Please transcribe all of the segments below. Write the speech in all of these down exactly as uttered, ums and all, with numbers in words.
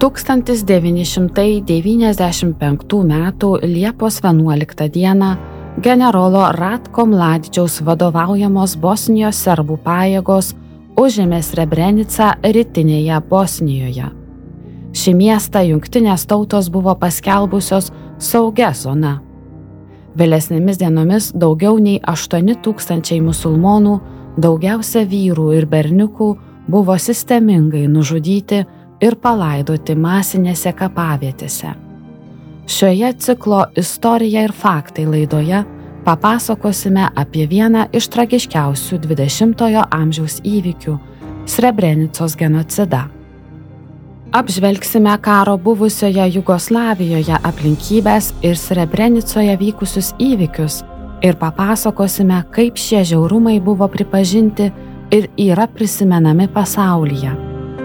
tūkstantis devyni šimtai devyniasdešimt penktų metų Liepos vienuoliktą dieną generolo Ratko Mladičiaus vadovaujamos Bosnijos serbų pajėgos užėmė Srebrenicą rytinėje Bosnijoje. Šį miestą jungtinės tautos buvo paskelbusios saugia zona. Vėlesnėmis dienomis daugiau nei aštuoni tūkstančiai musulmonų, daugiausia vyrų ir berniukų, buvo sistemingai nužudyti ir palaidoti masinėse kapavietėse. Šioje ciklo Istorija ir faktai laidoje papasakosime apie vieną iš tragiškiausių dvidešimtojo amžiaus įvykių – Srebrenicos genocidą. Apžvelgsime karo buvusioje Jugoslavijoje aplinkybes ir Srebrenicoje vykusius įvykius ir papasakosime, kaip šie žiaurumai buvo pripažinti ir yra prisimenami pasaulyje.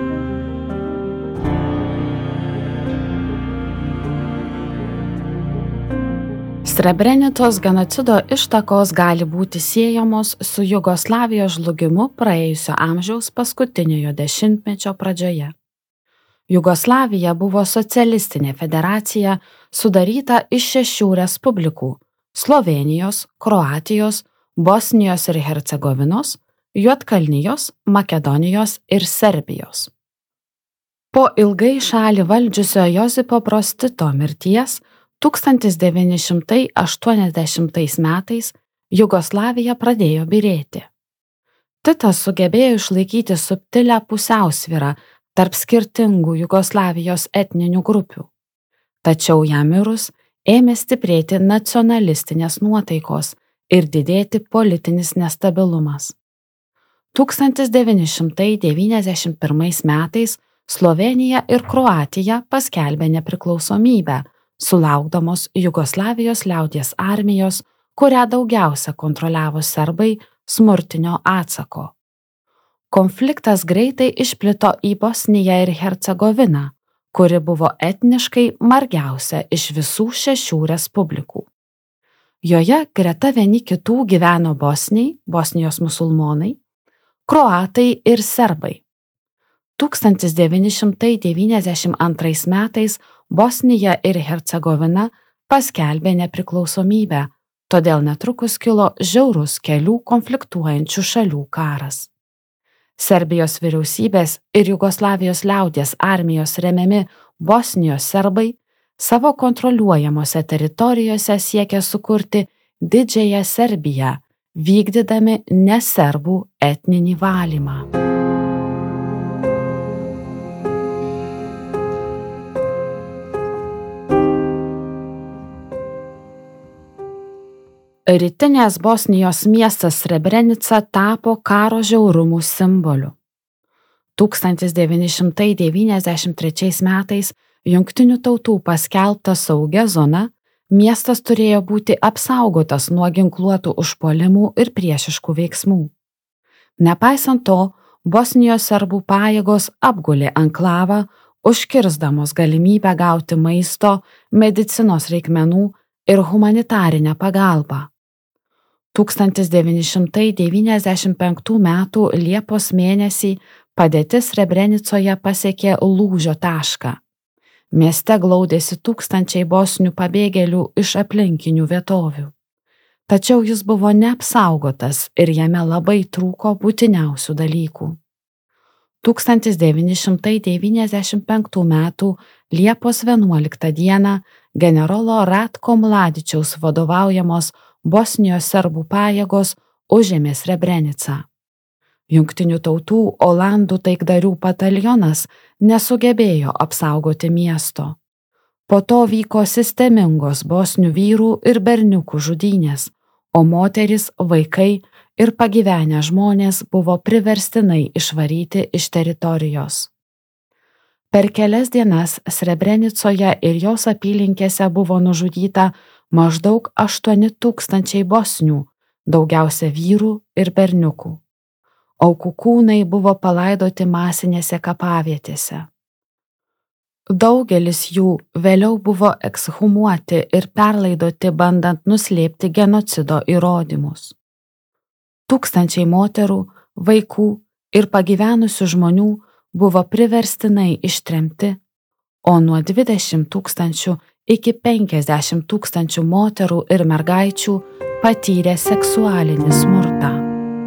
Srebrenicos genocido ištakos gali būti siejamos su Jugoslavijos žlugimu praėjusio amžiaus paskutiniojo dešimtmečio pradžioje. Jugoslavija buvo socialistinė federacija sudaryta iš šešių respublikų – Slovėnijos, Kroatijos, Bosnijos ir Hercegovinos, Juodkalnijos, Makedonijos ir Serbijos. Po ilgai šalį valdžiusio Josipo Broz Tito mirties tūkstantis devyni šimtai aštuoniasdešimtais metais Jugoslavija pradėjo byrėti. Titas sugebėjo išlaikyti subtilią pusiausvyrą tarp skirtingų Jugoslavijos etninių grupių. Tačiau jam mirus ėmė stiprėti nacionalistinės nuotaikos ir didėti politinis nestabilumas. tūkstantis devyni šimtai devyniasdešimt pirmais metais Slovėnija ir Kroatija paskelbė nepriklausomybę, sulaukdamos Jugoslavijos liaudies armijos, kurią daugiausia kontroliavo serbai, smurtinio atsako. Konfliktas greitai išplito į Bosniją ir Hercegoviną, kuri buvo etniškai margiausia iš visų šešių respublikų. Joje greta vieni kitų gyveno bosniai, Bosnijos musulmonai, kroatai ir serbai. tūkstantis devyni šimtai devyniasdešimt antrais metais Bosnija ir Hercegovina paskelbė nepriklausomybę, todėl netrukus kilo žiaurus kelių konfliktuojančių šalių karas. Serbijos vyriausybės ir Jugoslavijos liaudies armijos remiami Bosnijos serbai savo kontroliuojamose teritorijose siekia sukurti Didžiąją Serbiją, vykdydami neserbų etninį valymą. Rytinės Bosnijos miestas Srebrenica tapo karo žiaurumų simboliu. tūkstantis devyni šimtai devyniasdešimt trečiais metais Jungtinių tautų paskelbta saugia zona, miestas turėjo būti apsaugotas nuo ginkluotų užpuolimų ir priešiškų veiksmų. Nepaisant to, Bosnijos serbų pajėgos apgulė anklavą, užkirsdamos galimybę gauti maisto, medicinos reikmenų ir humanitarinę pagalbą. tūkstantis devyni šimtai devyniasdešimt penktų metų Liepos mėnesį padėtis Srebrenicoje pasiekė lūžio tašką. Mieste glaudėsi tūkstančiai bosnių pabėgėlių iš aplinkinių vietovių. Tačiau jis buvo neapsaugotas ir jame labai trūko būtiniausių dalykų. tūkstantis devyni šimtai devyniasdešimt penktų metų Liepos vienuoliktą dieną generolo Ratko Mladičiaus vadovaujamos Bosnijos serbų pajėgos užėmė Srebrenicą. Jungtinių tautų Olandų taikdarių batalionas nesugebėjo apsaugoti miesto. Po to vyko sistemingos bosnių vyrų ir berniukų žudynės, o moterys, vaikai ir pagyvenę žmonės buvo priverstinai išvaryti iš teritorijos. Per kelias dienas Srebrenicoje ir jos apylinkėse buvo nužudyta maždaug aštuoni tūkstančiai bosnių, daugiausia vyrų ir berniukų. Aukų kūnai buvo palaidoti masinėse kapavietėse. Daugelis jų vėliau buvo ekshumuoti ir perlaidoti, bandant nuslėpti genocido įrodymus. Tūkstančiai moterų, vaikų ir pagyvenusių žmonių buvo priverstinai ištremti, o nuo dvidešimt tūkstančių iki penkiasdešimt tūkstančių moterų ir mergaičių patyrė seksualinį smurtą.